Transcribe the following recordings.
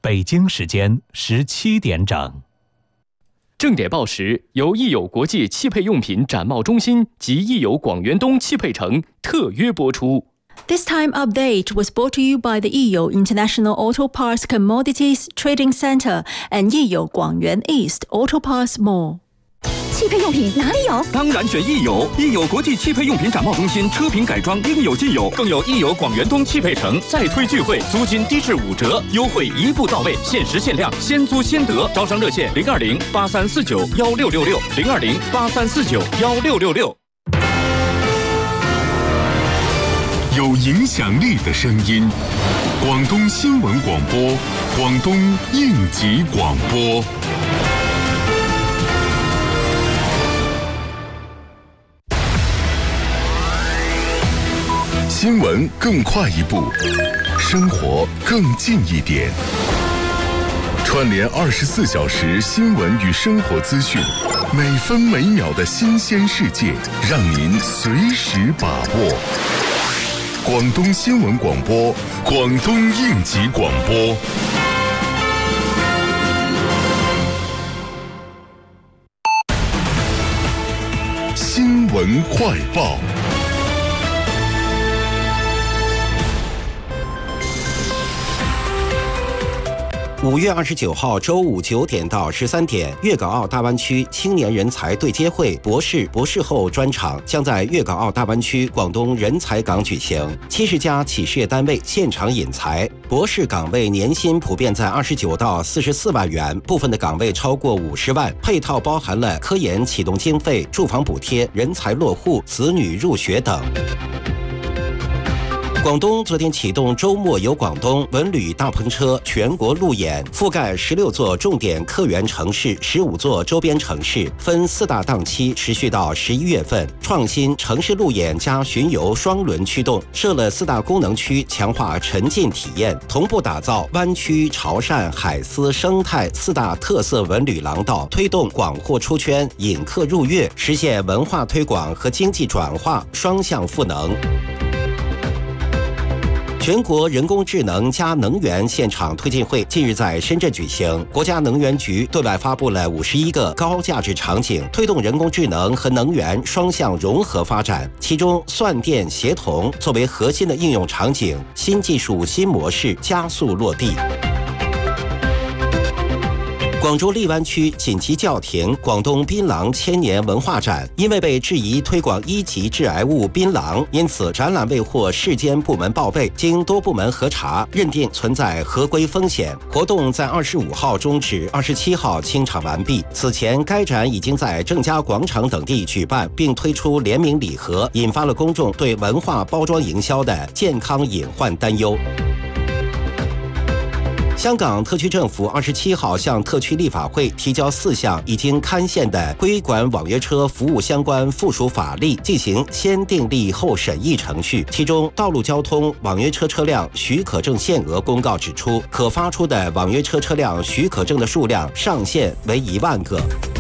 北京时间17点整。 正点报时由益友国际汽配用品展贸中心及益友广元东汽配城特约播出。 This time update was brought to you by the Yiyo International Auto Parts Commodities Trading Center and Yiyo Guangyuan East Auto Parts Mall。 汽配用品哪里有？ 当然选益友，益友国际汽配用品展贸中心，车品改装应有尽有，更有益友广元东汽配城再推聚会，租金低至5折，优惠一步到位，限时限量，先租先得。招商热线020-8349-1666，020-8349-1666。 有影响力的声音，广东新闻广播，广东应急广播。新闻更快一步，生活更近一点。串联24小时新闻与生活资讯，每分每秒的新鲜世界，让您随时把握。广东新闻广播，广东应急广播。新闻快报。 5月29号周五9点到13点，粤港澳大湾区青年人才对接会博士后专场将在粤港澳大湾区广东人才港举行，70家企事业单位现场引才。博士岗位年薪普遍在29到44万元，部分的岗位超过50万，配套包含了科研启动经费、住房补贴、人才落户、子女入学等。广东昨天启动周末游广东文旅大篷车全国路演，覆盖16座重点客源城市、15座周边城市，分4大档期持续到11月份。创新城市路演加巡游双轮驱动，设了4大功能区，强化沉浸体验，同步打造湾区、潮汕、海丝、生态4大特色文旅廊道，推动广货出圈、引客入粤，实现文化推广和经济转化双向赋能。全国人工智能加能源现场推进会近日在深圳举行，国家能源局对外发布了51个高价值场景，推动人工智能和能源双向融合发展。其中，算电协同作为核心的应用场景，新技术新模式加速落地。广州荔湾区紧急叫停广东槟榔千年文化展，因为被质疑推广1级致癌物槟榔，因此展览未获市监部门报备，经多部门核查，认定存在合规风险。活动在25号终止，27号清场完毕。此前，该展已经在正佳广场等地举办，并推出联名礼盒，引发了公众对文化包装营销的健康隐患担忧。香港特区政府27号向特区立法会提交4项已经刊宪的规管网约车服务相关附属法例，进行先订立后审议程序。其中，《道路交通网约车车辆许可证限额公告》指出，可发出的网约车车辆许可证的数量上限为1万个。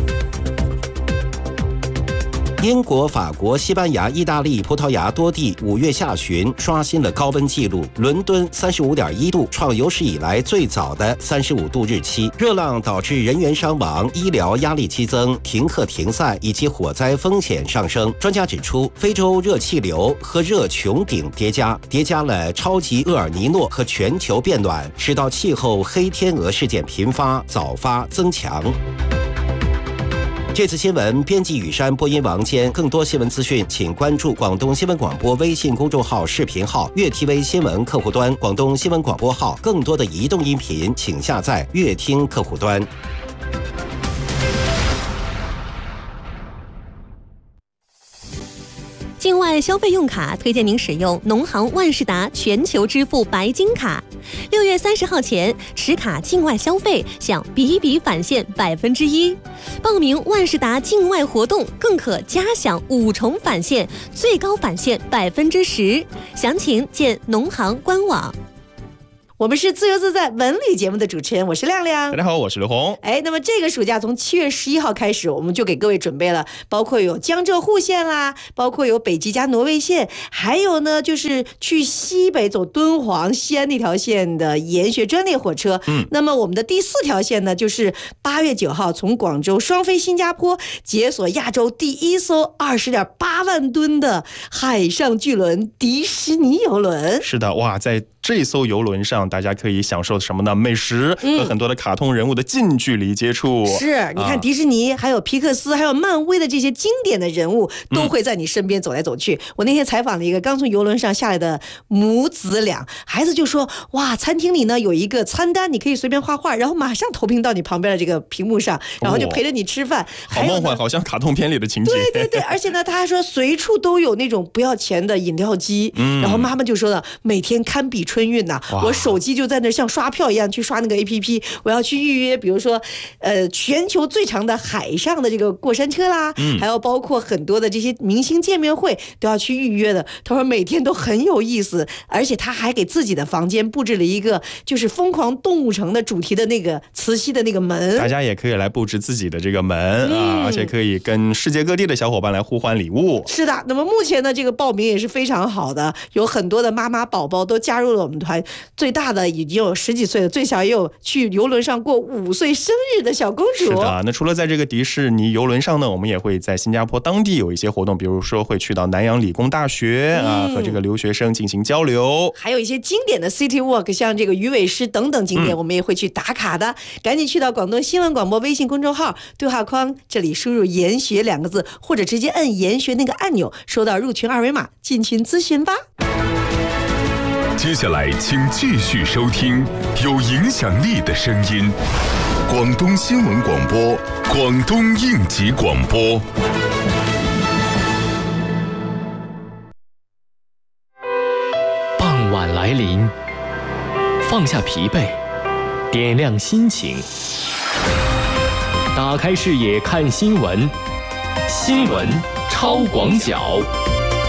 英国、法国、西班牙、意大利、葡萄牙多地5月下旬刷新了高温纪录，伦敦35.1度，创有史以来最早的35度日期。热浪导致人员伤亡、医疗压力激增、停课停赛以及火灾风险上升。专家指出，非洲热气流和热穹顶叠加了超级厄尔尼诺和全球变暖，使到气候黑天鹅事件频发、早发增强。这次新闻编辑雨山，播音王坚。更多新闻资讯，请关注广东新闻广播微信公众号、视频号、粤 TV 新闻客户端、广东新闻广播号。更多的移动音频，请下载粤听客户端。 境外消费用卡推荐您使用农行万事达全球支付白金卡。6月30号前持卡境外消费享比比返现1%，报名万事达境外活动更可加享5重返现，最高返现10%。详情见农行官网。 我们是自由自在文旅节目的主持人，我是亮亮。 大家好，我是刘红。 那么这个暑假从7月11号开始，我们就给各位准备了，包括有江浙沪线啦，包括有北极加挪威线，还有呢就是去西北走敦煌、西安那条线的研学专列火车。那么我们的第4条线呢，就是8月9号从广州双飞新加坡，解锁亚洲第1艘20.8万吨的海上巨轮迪士尼游轮。 是的，哇，在这艘游轮上，大家可以享受什么呢？美食和很多的卡通人物的近距离接触。 是，你看迪士尼、还有皮克斯、还有漫威的这些经典的人物，都会在你身边走来走去。我那天采访了一个刚从游轮上下来的母子俩，孩子就说：“哇，餐厅里呢有一个餐单，你可以随便画画，然后马上投屏到你旁边的这个屏幕上，然后就陪着你吃饭。 好梦幻，好像卡通片里的情节。 对，而且呢，他还说随处都有那种不要钱的饮料机。然后妈妈就说了，每天堪比春运呐，我手机就在那像刷票一样去刷那个 APP， 我要去预约，比如说全球最长的海上的这个过山车啦，还有包括很多的这些明星见面会都要去预约的。他说每天都很有意思，而且他还给自己的房间布置了一个就是疯狂动物城的主题的那个磁吸的那个门， 大家也可以来布置自己的这个门而且可以跟世界各地的小伙伴来互换礼物。 是的，那么目前呢这个报名也是非常好的，有很多的妈妈宝宝都加入了我们团，最大的已经有10几岁的，最小也有去游轮上过5岁生日的小公主。 是的，那除了在这个迪士尼游轮上呢，我们也会在新加坡当地有一些活动，比如说会去到南洋理工大学和这个留学生进行交流， 还有一些经典的 City Walk， 像这个鱼尾狮等等景点，我们也会去打卡的。赶紧去到广东新闻广播微信公众号对话框，这里输入研学2个字，或者直接摁研学那个按钮，收到入群2维码，进群咨询吧。 接下来请继续收听有影响力的声音，广东新闻广播，广东应急广播。 傍晚来临，放下疲惫，点亮心情，打开视野看新闻，新闻超广角。